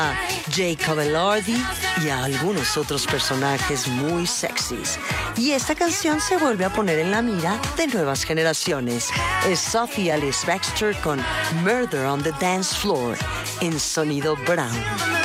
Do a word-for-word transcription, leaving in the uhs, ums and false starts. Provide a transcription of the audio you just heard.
a Jacob Elordi y a algunos otros personajes muy sexys. Y esta canción se vuelve a poner en la mira de nuevas generaciones. Es Sophie Alice Baxter con Murder on the Dance Floor en Sonido Brown.